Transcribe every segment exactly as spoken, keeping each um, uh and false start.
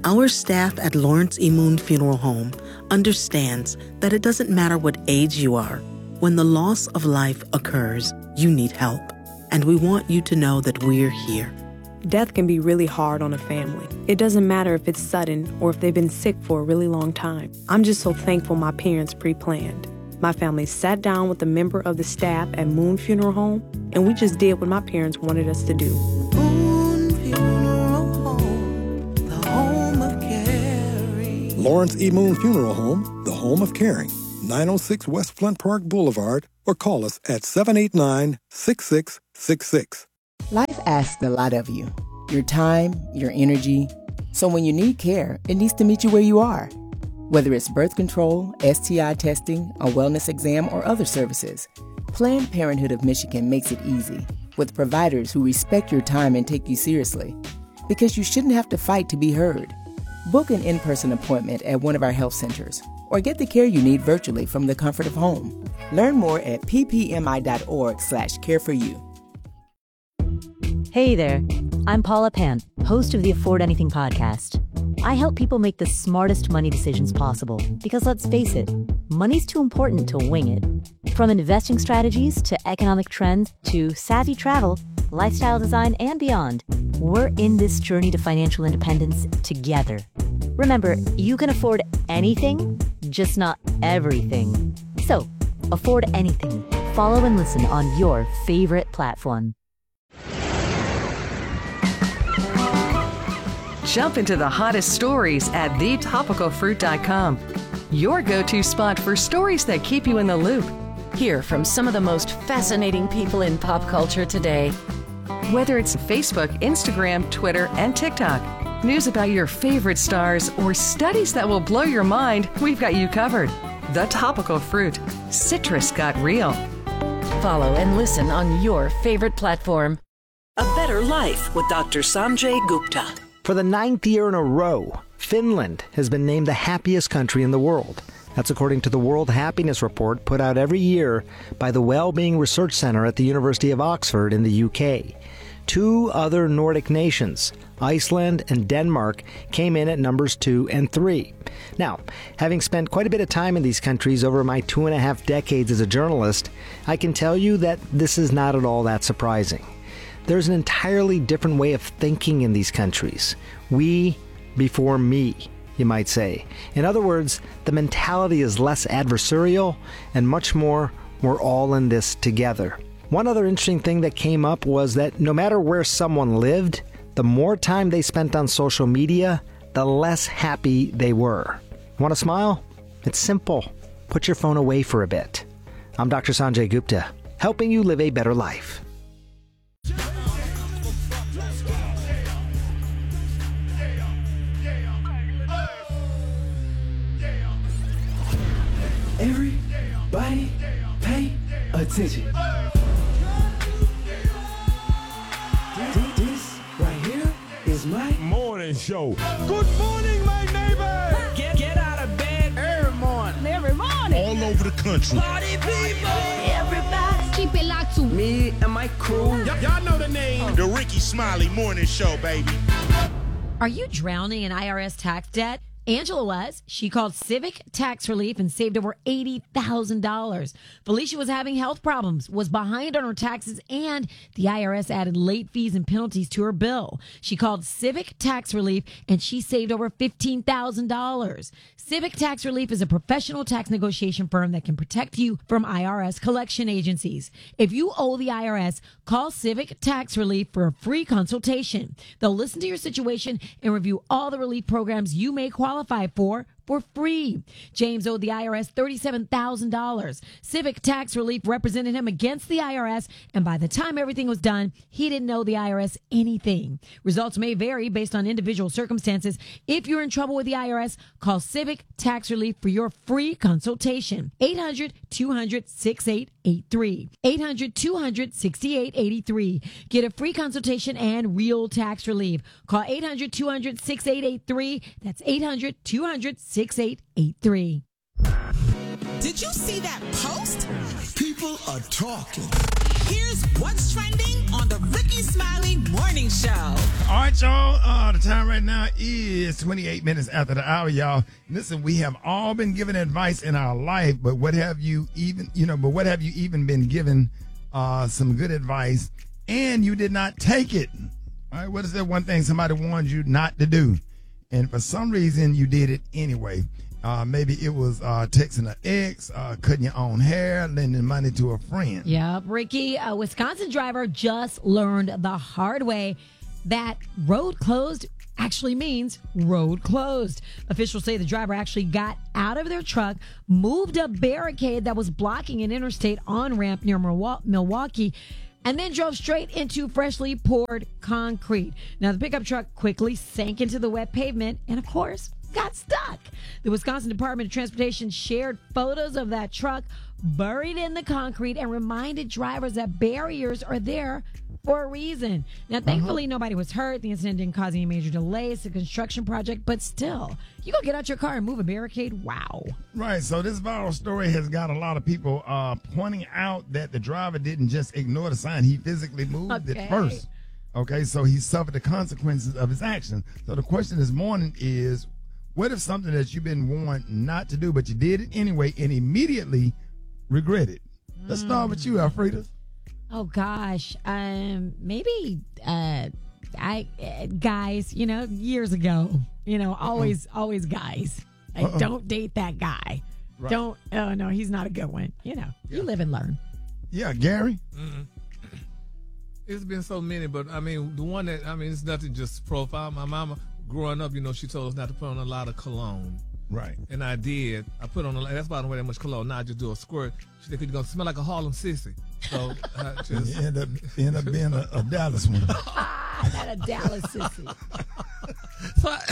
Our staff at Lawrence E. Moon Funeral Home understands that it doesn't matter what age you are. When the loss of life occurs, you need help. And we want you to know that we're here. Death can be really hard on a family. It doesn't matter if it's sudden or if they've been sick for a really long time. I'm just so thankful my parents pre-planned. My family sat down with a member of the staff at Moon Funeral Home, and we just did what my parents wanted us to do. Moon Funeral Home, the home of caring. Lawrence E. Moon Funeral Home, the home of caring. nine oh six West Flint Park Boulevard, or call us at seven eight nine, six six six six. Life asks a lot of you. Your time, your energy. So when you need care, it needs to meet you where you are. Whether it's birth control, S T I testing, a wellness exam, or other services, Planned Parenthood of Michigan makes it easy, with providers who respect your time and take you seriously. Because you shouldn't have to fight to be heard. Book an in-person appointment at one of our health centers, or get the care you need virtually from the comfort of home. Learn more at ppmi.org slash care for you. Hey there, I'm Paula Pan, host of the Afford Anything podcast. I help people make the smartest money decisions possible because, let's face it, money's too important to wing it. From investing strategies to economic trends to savvy travel, lifestyle design, and beyond, we're in this journey to financial independence together. Remember, you can afford anything, just not everything. So, afford anything. Follow and listen on your favorite platform. Jump into the hottest stories at the topical fruit dot com. Your go-to spot for stories that keep you in the loop. Hear from some of the most fascinating people in pop culture today. Whether it's Facebook, Instagram, Twitter, and TikTok, news about your favorite stars, or studies that will blow your mind, we've got you covered. The Topical Fruit. Citrus got real. Follow and listen on your favorite platform. A Better Life with Doctor Sanjay Gupta. For the ninth year in a row, Finland has been named the happiest country in the world. That's according to the World Happiness Report put out every year by the Wellbeing Research Center at the University of Oxford in the U K. Two other Nordic nations, Iceland and Denmark, came in at numbers two and three. Now, having spent quite a bit of time in these countries over my two and a half decades as a journalist, I can tell you that this is not at all that surprising. There's an entirely different way of thinking in these countries. We before me, you might say. In other words, the mentality is less adversarial and much more, we're all in this together. One other interesting thing that came up was that no matter where someone lived, the more time they spent on social media, the less happy they were. Want to smile? It's simple. Put your phone away for a bit. I'm Doctor Sanjay Gupta, helping you live a better life. Everybody pay attention. This right here is my morning show. Good morning, my neighbor. Get, get out of bed every morning. Every morning. All over the country. Party people. Everybody. Keep it locked to me and my crew. Y- y'all know the name. The Ricky Smiley Morning Show, baby. Are you drowning in I R S tax debt? Angela was. She called Civic Tax Relief and saved over eighty thousand dollars. Felicia was having health problems, was behind on her taxes, and the I R S added late fees and penalties to her bill. She called Civic Tax Relief and she saved over fifteen thousand dollars. Civic Tax Relief is a professional tax negotiation firm that can protect you from I R S collection agencies. If you owe the I R S, call Civic Tax Relief for a free consultation. They'll listen to your situation and review all the relief programs you may qualify for for free. James owed the I R S thirty-seven thousand dollars. Civic Tax Relief represented him against the I R S, and by the time everything was done, he didn't owe the I R S anything. Results may vary based on individual circumstances. If you're in trouble with the I R S, call Civic Tax Relief for your free consultation. eight hundred, two hundred, sixty-eight eighty-three. eight hundred, two hundred, sixty-eight eighty-three. Get a free consultation and real tax relief. Call eight hundred, two hundred, sixty-eight eighty-three. That's eight hundred, two hundred, sixty-eight eighty-three. Did you see that post? People People are talking. Here's what's trending on the Ricky Smiley Morning Show. All right, y'all. Uh, the time right now is twenty-eight minutes after the hour, y'all. Listen, we have all been given advice in our life, but what have you even, you know, but what have you even been given uh, some good advice and you did not take it? All right, what is that one thing somebody warned you not to do? And for some reason, you did it anyway. Uh, maybe it was uh, texting an ex, uh, cutting your own hair, lending money to a friend. Yep, Ricky, a Wisconsin driver just learned the hard way that road closed actually means road closed. Officials say the driver actually got out of their truck, moved a barricade that was blocking an interstate on-ramp near Milwaukee, and then drove straight into freshly poured concrete. Now, the pickup truck quickly sank into the wet pavement and, of course, got stuck. The Wisconsin Department of Transportation shared photos of that truck buried in the concrete and reminded drivers that barriers are there for a reason. Now, thankfully, uh-huh. nobody was hurt. The incident didn't cause any major delays to the construction project, but still, you go get out your car and move a barricade? Wow. Right. So this viral story has got a lot of people uh, pointing out that the driver didn't just ignore the sign. He physically moved okay. it first. Okay, so he suffered the consequences of his actions. So the question this morning is, what if something that you've been warned not to do, but you did it anyway and immediately regret it? Let's mm. start with you, Alfreda. Oh gosh, um, maybe uh, I uh, guys, you know, years ago, you know, always, Uh-oh. always guys. Like, Uh-oh. don't date that guy. Right. Don't. Oh no, he's not a good one. You know, yeah. you live and learn. Yeah, Gary. Mm-hmm. It's been so many, but I mean, the one that I mean, it's nothing just profile. My mama. Growing up, you know, she told us not to put on a lot of cologne. Right. And I did. I put on a lot. That's why I don't wear that much cologne. Now I just do a squirt. She said, you're going to smell like a Harlem sissy. So I just... You end up, end up being a, a Dallas one. Ah, not a Dallas sissy. So I...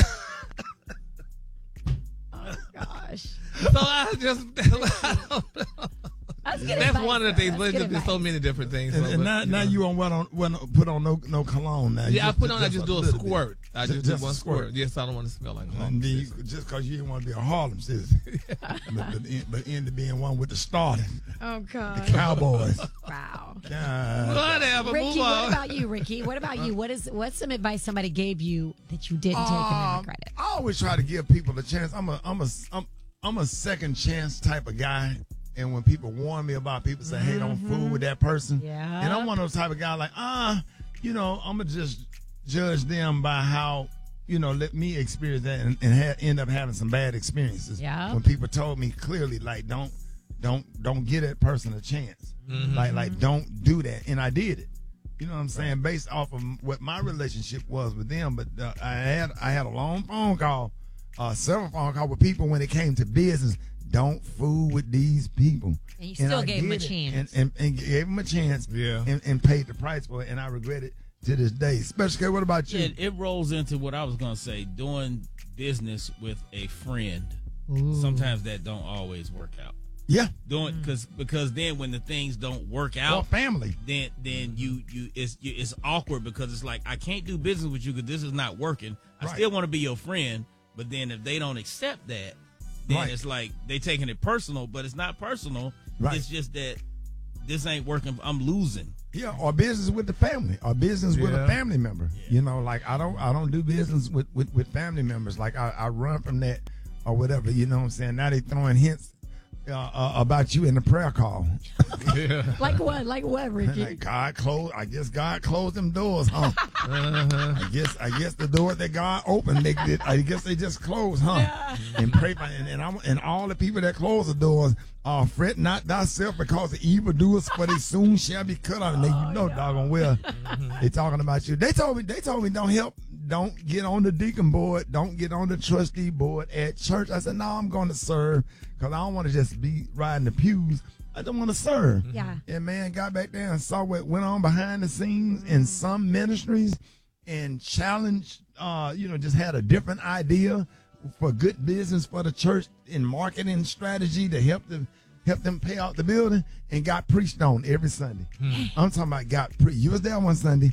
Oh, gosh. So I just... I don't know. That's, That's one of the things, but there's been so many different things. And, so, and but, now, you now know. you don't want to, want to put on no no cologne now. Yeah, you I put on, just, I just do a squirt. Bit. I just, just do one squirt. squirt. Yes, I don't want to smell like Harlem the, Just because you didn't want to be a Harlem sissy. but, but, but end up being one with the starting. Oh, God. The Cowboys. Wow. God. Whatever, Ricky, move on. what about you, Ricky? What about you? What is What's some advice somebody gave you that you didn't take um, and then regret it? I always try to give people a chance. I'm a, I'm a, I'm, I'm a second chance type of guy. And when people warn me about people say, hey, don't fool with that person. Yeah. And I'm one of those type of guys like, ah, you know, I'm going to just judge them by how, you know, let me experience that and, and ha- end up having some bad experiences. Yeah. When people told me clearly, like, don't, don't, don't give that person a chance. Mm-hmm. Like, like, don't do that. And I did it. You know what I'm saying? Based off of what my relationship was with them. But uh, I had, I had a long phone call, uh, several phone calls with people when it came to business. Don't fool with these people. And you still and gave them a it, chance. And, and, and gave them a chance. Yeah. And, and paid the price for it. And I regret it to this day. Especially, what about you? It, it rolls into what I was going to say. Doing business with a friend. Ooh. Sometimes that don't always work out. Yeah. Doing because mm. because then when the things don't work out, or family, then then you you it's you, it's awkward because it's like I can't do business with you because this is not working. I right. still want to be your friend, but then if they don't accept that, then right. it's like they taking it personal, but it's not personal. Right. It's just that this ain't working. I'm losing. Yeah, or business with the family, or business yeah. with a family member. Yeah. You know, like I don't I don't do business with, with, with family members. Like I, I run from that or whatever. You know what I'm saying? Now they throwing hints uh, uh, about you in the prayer call. Yeah. Like what? Like what, Ricky? Like God closed. I guess God closed them doors, huh? uh-huh. I guess I guess the door that God opened, they did. I guess they just closed, huh? Yeah. And pray for and and, I'm, and all the people that close the doors. Uh, fret not thyself because the evildoers, for they soon shall be cut off. And they, you know, yeah. doggone well, they talking about you. They told me, they told me, don't help, don't get on the deacon board, don't get on the trustee board at church. I said, no, I'm going to serve because I don't want to just be riding the pews. I don't want to serve. Yeah. And man, got back there and saw what went on behind the scenes in some ministries and challenged, uh, you know, just had a different idea for good business for the church in marketing strategy to help them help them pay out the building and got preached on every Sunday. Hmm. I'm talking about got preached. You was there one Sunday.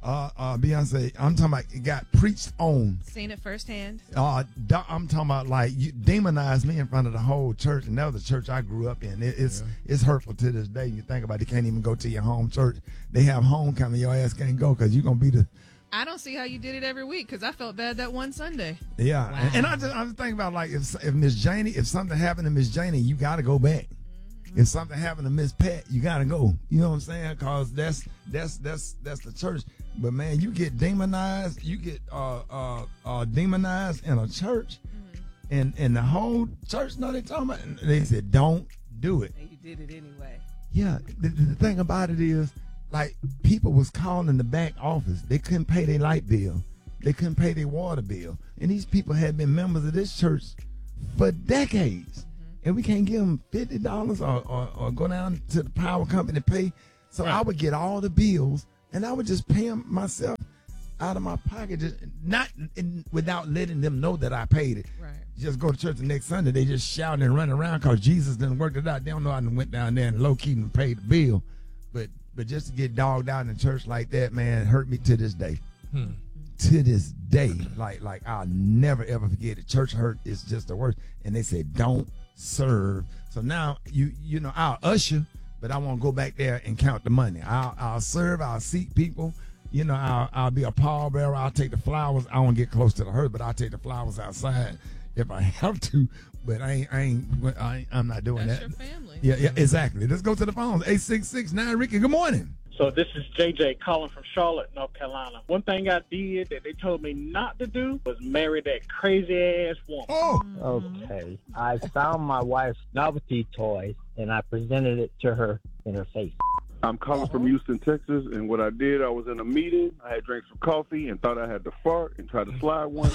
Uh, uh, Beyonce, I'm talking about it got preached on. Seen it firsthand. Uh, I'm talking about like you demonized me in front of the whole church, and that was the church I grew up in. It, it's yeah. it's hurtful to this day. You think about it, you can't even go to your home church. They have homecoming, your ass can't go because you're gonna be the. I don't see how you did it every week because I felt bad that one Sunday. Yeah, wow. and, and I just I was thinking about like if if Miss Janie, if something happened to Miss Janie, you got to go back. Mm-hmm. If something happened to Miss Pat, you got to go. You know what I'm saying? Because that's that's that's that's the church. But man, you get demonized, you get uh, uh, uh, demonized in a church, mm-hmm. and and the whole church know they talking about. And they said, "Don't do it." And you did it anyway. Yeah, the, the thing about it is, like people was calling the back office. They couldn't pay their light bill, they couldn't pay their water bill, and these people had been members of this church for decades, mm-hmm. and we can't give them fifty dollars or, or or go down to the power company to pay. So right. I would get all the bills. And I would just pay them myself out of my pocket, just not in, without letting them know that I paid it. Right. Just go to church the next Sunday. They just shouting and running around because Jesus didn't work it out. They don't know I went down there and low key and paid the bill. But but just to get dogged out in church like that, man, hurt me to this day. Hmm. To this day, like like I'll never ever forget it. Church hurt is just the worst. And they said don't serve. So now you you know I'll usher. But I won't go back there and count the money. I'll, I'll serve. I'll seat people. You know, I'll, I'll be a pallbearer. I'll take the flowers. I won't get close to the hearse, but I'll take the flowers outside if I have to. But I ain't, I ain't, I ain't I'm not doing That's that. That's your family. Yeah, yeah, exactly. Let's go to the phones. eight six six nine Ricky. Good morning. So this is J J calling from Charlotte, North Carolina. One thing I did that they told me not to do was marry that crazy ass woman. Oh. Okay. I found my wife's novelty toy and I presented it to her in her face. I'm calling from Houston, Texas, and what I did, I was in a meeting. I had drank some coffee and thought I had to fart and tried to slide one.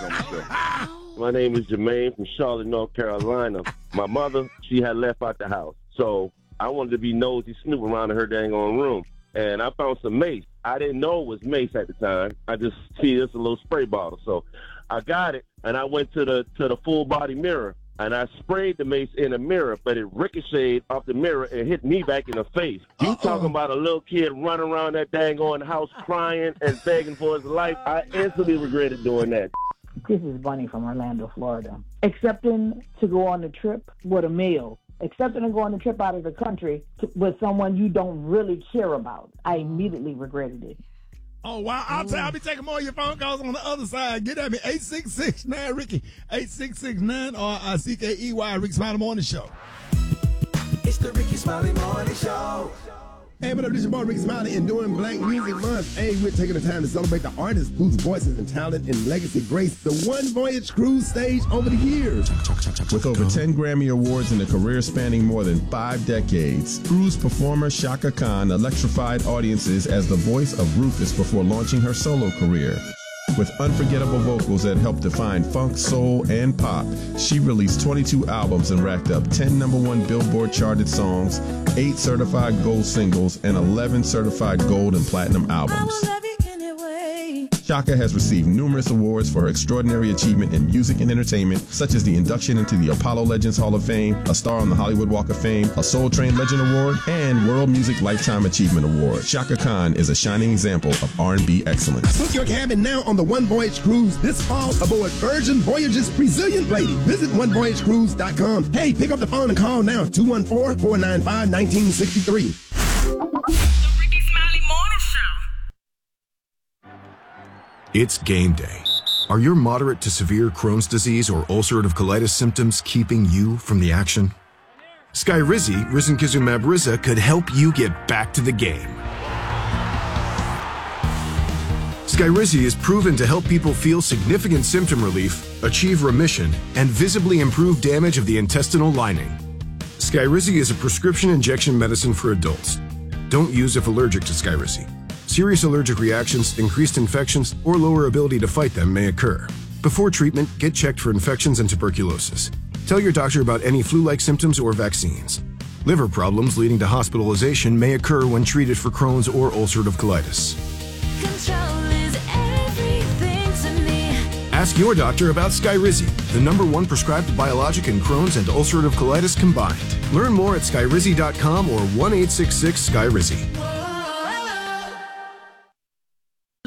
My name is Jermaine from Charlotte, North Carolina. My mother, she had left out the house, so I wanted to be nosy, snoop around in her dang on room, and I found some mace. I didn't know it was mace at the time. I just see this a little spray bottle, so I got it, and I went to the to the full body mirror. And I sprayed the mace in the mirror, but it ricocheted off the mirror and hit me back in the face. You Uh-oh. talking about a little kid running around that dang on house crying and begging for his life? I instantly regretted doing that. This is Bunny from Orlando, Florida. Accepting to go on a trip with a meal. Accepting to go on a trip out of the country to, with someone you don't really care about. I immediately regretted it. Oh, wow. I'll, t- I'll be taking more of your phone calls on the other side. Get at me. eight six six nine Ricky. eight six six nine R I C K E Y. Ricky Smiley Morning Show. It's the Ricky Smiley Morning Show. Hey, what up, this is your boy Ricky Smiley, and during Black Music Month, hey, we're taking the time to celebrate the artists whose voices and talent and legacy grace the One Voyage Cruise stage over the years. With over ten Grammy Awards and a career spanning more than five decades, cruise performer Chaka Khan electrified audiences as the voice of Rufus before launching her solo career. With unforgettable vocals that helped define funk, soul, and pop, she released twenty-two albums and racked up ten number one Billboard charted songs, eight certified gold singles, and eleven certified gold and platinum albums. Chaka has received numerous awards for her extraordinary achievement in music and entertainment, such as the induction into the Apollo Legends Hall of Fame, a star on the Hollywood Walk of Fame, a Soul Train Legend Award, and World Music Lifetime Achievement Award. Chaka Khan is a shining example of R and B excellence. Book your cabin now on the One Voyage Cruise this fall aboard Virgin Voyages Brazilian Lady. Visit one voyage cruise dot com. Hey, pick up the phone and call now, two one four, four nine five, one nine six three. It's game day. Are your moderate to severe Crohn's disease or ulcerative colitis symptoms keeping you from the action? Skyrizi, risankizumab Riza, could help you get back to the game. Skyrizi is proven to help people feel significant symptom relief, achieve remission, and visibly improve damage of the intestinal lining. Skyrizi is a prescription injection medicine for adults. Don't use if allergic to Skyrizi. Serious allergic reactions, increased infections, or lower ability to fight them may occur. Before treatment, get checked for infections and tuberculosis. Tell your doctor about any flu-like symptoms or vaccines. Liver problems leading to hospitalization may occur when treated for Crohn's or ulcerative colitis. Control is everything to me. Ask your doctor about Skyrizi, the number one prescribed biologic in Crohn's and ulcerative colitis combined. Learn more at skyrizi dot com or one eight six six Skyrizi.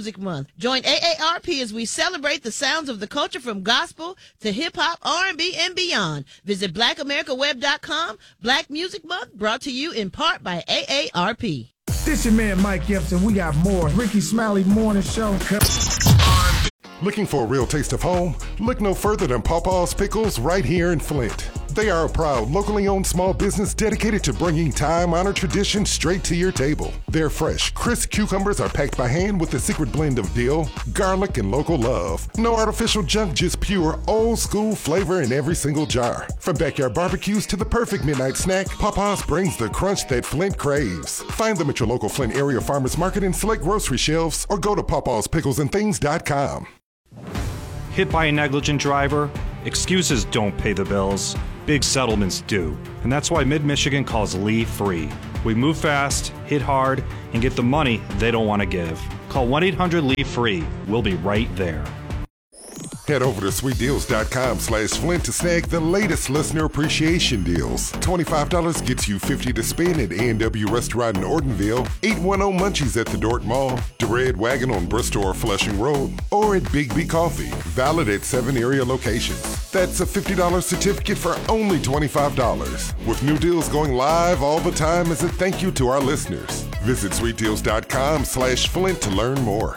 Music Month. Join A A R P as we celebrate the sounds of the culture from gospel to hip-hop, R and B, and beyond. Visit black america web dot com. Black Music Month brought to you in part by A A R P. This your man Mike Gibson. We got more Ricky Smiley Morning Show. Looking for a real taste of home? Look no further than Papa's Pickles right here in Flint. They are a proud, locally owned small business dedicated to bringing time-honored tradition straight to your table. Their fresh, crisp cucumbers are packed by hand with a secret blend of dill, garlic, and local love. No artificial junk, just pure, old-school flavor in every single jar. From backyard barbecues to the perfect midnight snack, Papa's brings the crunch that Flint craves. Find them at your local Flint area farmers market and select grocery shelves, or go to papas pickles and things dot com. Hit by a negligent driver? Excuses don't pay the bills. Big settlements do. And that's why Mid-Michigan calls Lee Free. We move fast, hit hard, and get the money they don't want to give. Call one eight hundred Lee Free. We'll be right there. Head over to sweet deals dot com slash Flint to snag the latest listener appreciation deals. twenty-five dollars gets you fifty dollars to spend at A and W Restaurant in Ortonville, eight one zero Munchies at the Dort Mall, the Red Wagon on Bristol or Flushing Road, or at Big B Coffee, valid at seven area locations. That's a fifty dollars certificate for only twenty-five dollars. With new deals going live all the time as a thank you to our listeners. Visit sweet deals dot com slash Flint to learn more.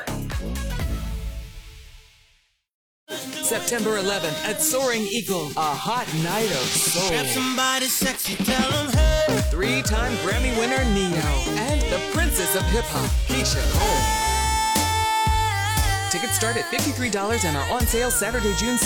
September eleventh at Soaring Eagle, a hot night of soul. Grab somebody sexy, tell them hey. Three-time Grammy winner Neo and the Princess of Hip Hop, Keisha Cole. Tickets start at fifty-three dollars and are on sale Saturday, June